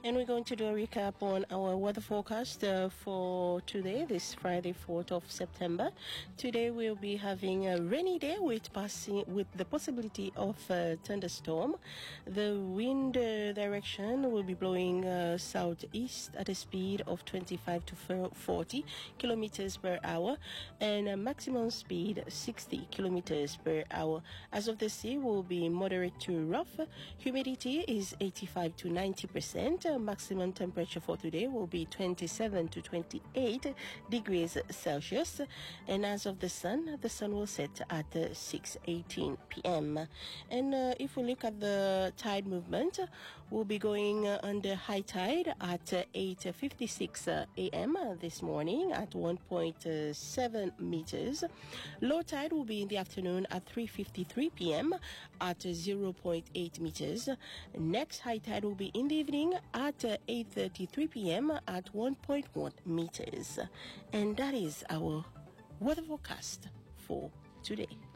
And we're going to do a recap on our weather forecast for today, this Friday, 4th of September. Today we'll be having a rainy day with the possibility of thunderstorm. The wind direction will be blowing southeast at a speed of 25 to 40 kilometers per hour and a maximum speed 60 kilometers per hour. As of the sea, will be moderate to rough. Humidity is 85 to 90%. Maximum temperature for today will be 27 to 28 degrees Celsius. And as of the sun will set at 6:18 p.m. And if we look at the tide movement, we'll be going under high tide at 8:56 a.m. this morning at 1.7 meters. Low tide will be in the afternoon at 3:53 p.m. at 0.8 meters. Next high tide will be in the evening at 8:33 p.m. at 1.1 meters. And that is our weather forecast for today.